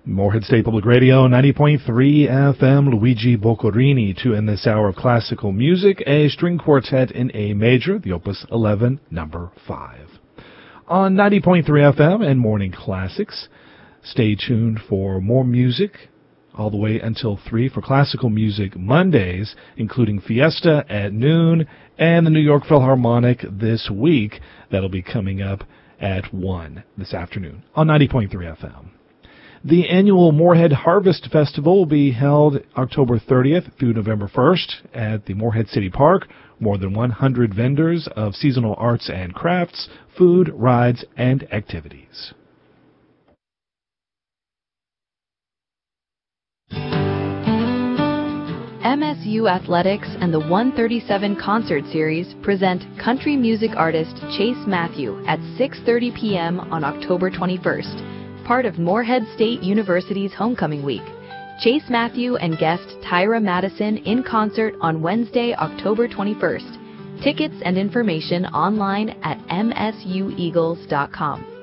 Morehead State Public Radio, 90.3 FM, Luigi Boccorini to end this hour of classical music, a string quartet in A major, the Opus 11, number 5. On 90.3 FM and Morning Classics, stay tuned for more music all the way until 3 for Classical Music Mondays, including Fiesta at noon and the New York Philharmonic this week. That'll be coming up at 1 this afternoon on 90.3 FM. The annual Morehead Harvest Festival will be held October 30th through November 1st at the Morehead City Park. More than 100 vendors of seasonal arts and crafts, food, rides, and activities. MSU Athletics and the 137 Concert Series present country music artist Chase Matthew at 6:30 p.m. on October 21st. Part of Morehead State University's Homecoming Week. Chase Matthew and guest Tyra Madison in concert on Wednesday, October 21st. Tickets and information online at msueagles.com.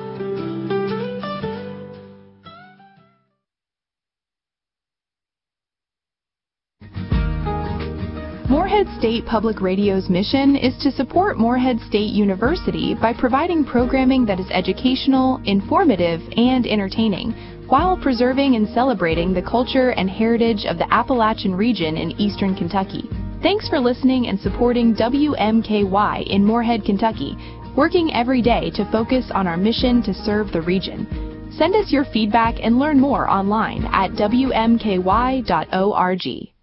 Morehead State Public Radio's mission is to support Morehead State University by providing programming that is educational, informative, and entertaining, while preserving and celebrating the culture and heritage of the Appalachian region in eastern Kentucky. Thanks for listening and supporting WMKY in Morehead, Kentucky, working every day to focus on our mission to serve the region. Send us your feedback and learn more online at wmky.org.